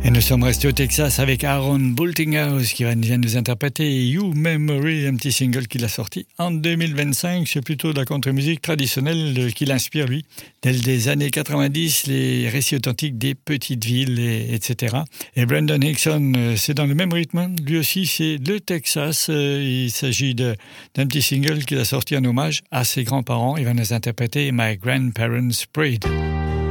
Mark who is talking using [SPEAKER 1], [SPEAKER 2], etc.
[SPEAKER 1] Et nous sommes restés au Texas avec Aaron Bultinghouse qui vient nous interpréter You Memory, un petit single qu'il a sorti en 2025. C'est plutôt de la contre-musique traditionnelle qui l'inspire, lui. Dès les années 90, les récits authentiques des petites villes, etc. Et Brendan Hickson, c'est dans le même rythme. Lui aussi, c'est le Texas. Il s'agit d'un petit single qu'il a sorti en hommage à ses grands-parents. Il va nous interpréter My Grandparents Prayed.